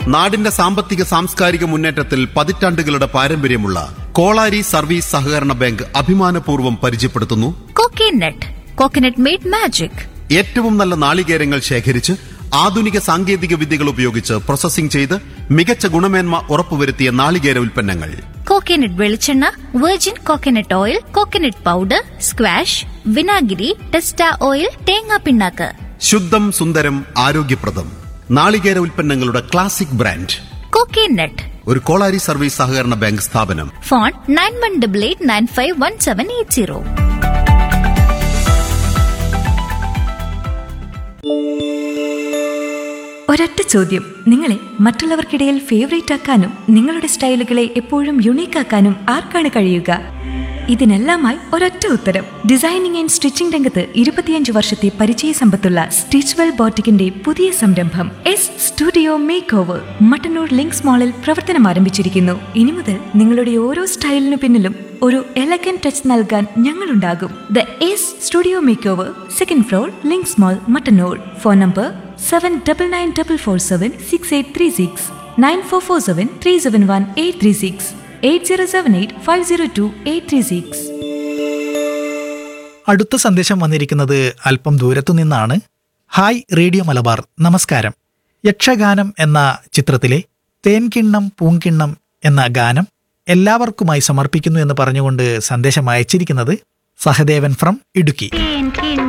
നാടിന്റെ സാമ്പത്തിക സാംസ്കാരിക മുന്നേറ്റത്തിൽ പതിറ്റാണ്ടുകളുടെ പാരമ്പര്യമുള്ള കോളാരി സർവീസ് സഹകരണ ബാങ്ക് അഭിമാനപൂർവ്വം പരിചയപ്പെടുത്തുന്നു കോക്കനട്ട്. Coconut made magic. ഏറ്റവും നല്ല നാളികേരങ്ങൾ ശേഖരിച്ച് ആധുനിക സാങ്കേതിക വിദ്യകൾ ഉപയോഗിച്ച് പ്രോസസ്സിംഗ് ചെയ്ത് മികച്ച ഗുണമേന്മ ഉറപ്പുവരുത്തിയ നാളികേര ഉൽപ്പന്നങ്ങൾ. കോക്കനട്ട് വെളിച്ചെണ്ണ, virgin coconut oil, coconut powder, squash, വിനാഗിരി, ടെസ്റ്റ ഓയിൽ, തേങ്ങാ പിണ്ണാക്ക്. ശുദ്ധം സുന്ദരം ആരോഗ്യപ്രദം നാളികേര ഉൽപ്പന്നങ്ങളുടെ ക്ലാസിക് ബ്രാൻഡ് കോക്കനട്ട്. ഒരു കോളാരി സർവീസ് സഹകരണ ബാങ്ക് സ്ഥാപനം. ഫോൺ 9188951780. ഒരൊറ്റ ചോദ്യം, നിങ്ങളെ മറ്റുള്ളവർക്കിടയിൽ ഫേവറേറ്റ് ആക്കാനും നിങ്ങളുടെ സ്റ്റൈലുകളെ എപ്പോഴും യുണീക്ക് ആക്കാനും ആർക്കാണ് കഴിയുക? ഇതിനെല്ലാമായി ഒരൊറ്റ ഉത്തരം. ഡിസൈനിങ് ആൻഡ് സ്റ്റിച്ചിംഗ് രംഗത്ത് 25 വർഷത്തെ പരിചയ സമ്പത്തുള്ള സ്റ്റിച്ച്വെൽ ബോട്ടിക്കിന്റെ പുതിയ സംരംഭം S studio make over Mattannur links മാളിൽ പ്രവർത്തനം ആരംഭിച്ചിരിക്കുന്നു. ഇനി മുതൽ നിങ്ങളുടെ ഓരോ സ്റ്റൈലിനു പിന്നിലും ഒരു എലഗന്റ് ടച്ച് നൽകാൻ ഞങ്ങളുണ്ടാകും. The S studio make over, second floor, links mall, Mattannur. Phone number 7994476836, 9447371836, 8078502836. അടുത്ത സന്ദേശം വന്നിരിക്കുന്നത് അല്പം ദൂരത്തു നിന്നാണ്. ഹായ് റേഡിയോ മലബാർ, നമസ്കാരം. യക്ഷഗാനം എന്ന ചിത്രത്തിലെ തേൻകിണ്ണം പൂങ്കിണ്ണം എന്ന ഗാനം എല്ലാവർക്കുമായി സമർപ്പിക്കുന്നു എന്ന് പറഞ്ഞുകൊണ്ട് സന്ദേശം അയച്ചിരിക്കുന്നത് സഹദേവൻ ഫ്രം ഇടുക്കി.